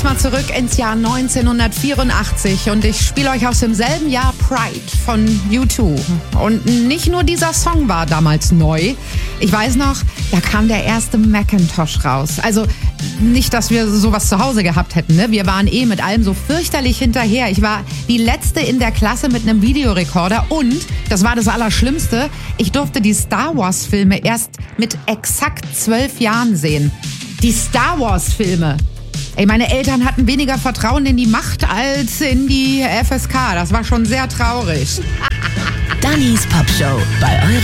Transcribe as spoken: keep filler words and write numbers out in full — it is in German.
jetzt mal zurück ins Jahr neunzehnhundertvierundachtzig und ich spiele euch aus demselben Jahr Pride von U zwei. Und nicht nur dieser Song war damals neu. Ich weiß noch, da kam der erste Macintosh raus. Also nicht, dass wir sowas zu Hause gehabt hätten, ne? Wir waren eh mit allem so fürchterlich hinterher. Ich war die Letzte in der Klasse mit einem Videorekorder und, das war das Allerschlimmste, ich durfte die Star Wars Filme erst mit exakt zwölf Jahren sehen. Die Star Wars Filme. Ey, meine Eltern hatten weniger Vertrauen in die Macht als in die F S K. Das war schon sehr traurig. Dannys Pop Show bei eurer